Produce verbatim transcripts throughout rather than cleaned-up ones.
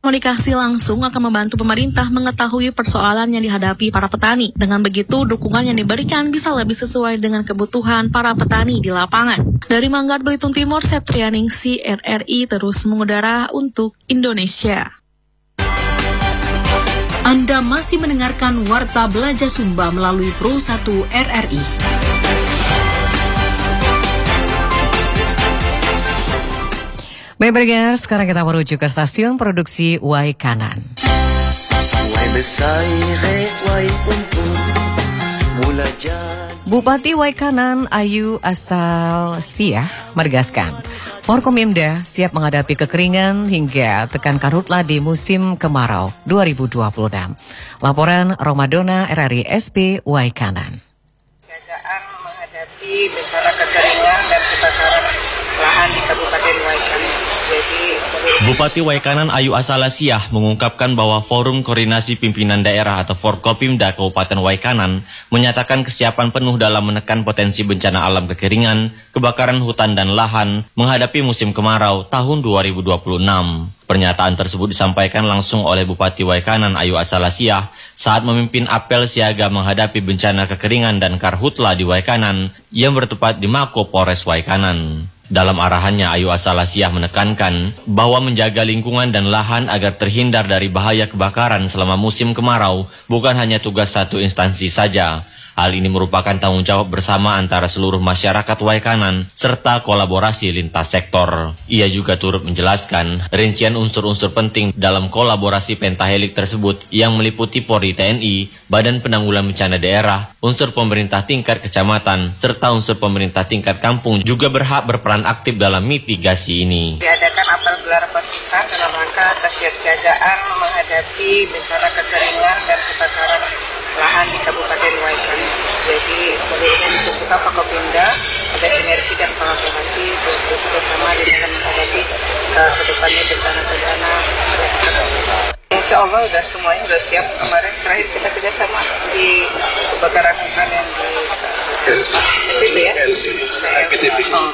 Komunikasi langsung akan membantu pemerintah mengetahui persoalan yang dihadapi para petani. Dengan begitu, dukungan yang diberikan bisa lebih sesuai dengan kebutuhan para petani di lapangan. Dari Manggar, Belitung Timur, Septrianingsi, R R I terus mengudara untuk Indonesia. Anda masih mendengarkan Warta Belajar Sumba melalui Pro satu R R I. Baik pendengar, sekarang kita menuju ke stasiun produksi Waikanan. Bupati Waikanan Ayu Asalasiah menegaskan, Forkopimda siap menghadapi kekeringan hingga tekan karhutla di musim kemarau dua ribu dua puluh enam. Laporan Romadona R R I S P Waikanan. Kesiagaan menghadapi bencana kekeringan dan kebakaran lahan di Kabupaten Waikanan. Bupati Waikanan Ayu Asalasiah mengungkapkan bahwa Forum Koordinasi Pimpinan Daerah atau Forkopimda Kabupaten Waikanan menyatakan kesiapan penuh dalam menekan potensi bencana alam kekeringan, kebakaran hutan dan lahan menghadapi musim kemarau tahun dua ribu dua puluh enam. Pernyataan tersebut disampaikan langsung oleh Bupati Waikanan Ayu Asalasiah saat memimpin apel siaga menghadapi bencana kekeringan dan karhutla di Waikanan yang bertempat di Mako Polres Waikanan. Dalam arahannya, Ayu Asalasiah menekankan bahwa menjaga lingkungan dan lahan agar terhindar dari bahaya kebakaran selama musim kemarau bukan hanya tugas satu instansi saja. Hal ini merupakan tanggung jawab bersama antara seluruh masyarakat Waikanan serta kolaborasi lintas sektor. Ia juga turut menjelaskan rincian unsur-unsur penting dalam kolaborasi pentahelik tersebut yang meliputi Polri, T N I, Badan Penanggulangan Bencana Daerah, unsur pemerintah tingkat kecamatan, serta unsur pemerintah tingkat kampung juga berhak berperan aktif dalam mitigasi ini. Diadakan apel gelar pasukan dalam rangka kesiapsiagaan menghadapi bencana kekeringan dan kebakaran lahan di Kabupaten Waikanan. Jadi seluruhnya ditumpukan Forkopimda, ada sinergi dan kolaborasi untuk bersama di dalam menghadapi uh, ke depannya bencana-bencana. Insya Allah udah semuanya udah siap. Kemarin terakhir kita kerjasama di kebakaran hutan yang di K T B ya. K T B. Oh,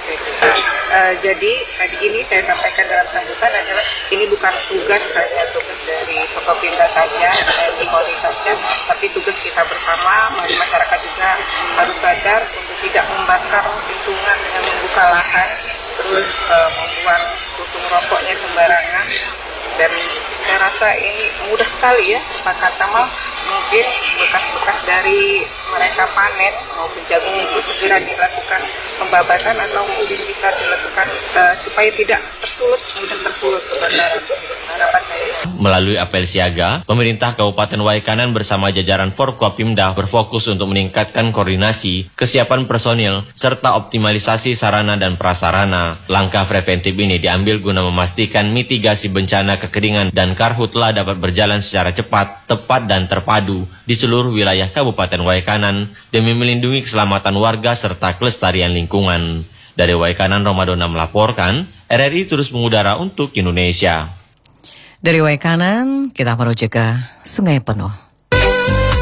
Uh, jadi tadi ini saya sampaikan dalam sambutan adalah ini bukan tugas hanya tugas dari Forkopimda saja, dari Polri saja, tapi tugas kita bersama. Mari masyarakat juga harus sadar untuk tidak membakar lingkungan dengan membuka lahan, terus uh, membuang puntung rokoknya sembarangan. Dan saya rasa ini mudah sekali ya terbakar, sama mungkin bekas-bekas dari mereka panen maupun jagung itu segera dilakukan pembabatan atau mungkin bisa dilakukan uh, supaya tidak tersulut, mudah tersulut kebakaran. Harapan saya. Melalui apel siaga, pemerintah Kabupaten Waikanan bersama jajaran Forkopimda berfokus untuk meningkatkan koordinasi, kesiapan personil, serta optimalisasi sarana dan prasarana. Langkah preventif ini diambil guna memastikan mitigasi bencana kekeringan dan karhutla dapat berjalan secara cepat, tepat, dan terpadu di seluruh wilayah Kabupaten Waikanan demi melindungi keselamatan warga serta kelestarian lingkungan. Dari Waikanan, Romadona melaporkan, R R I terus mengudara untuk Indonesia. Dari Waikanan, kita menuju ke Sungai Penuh.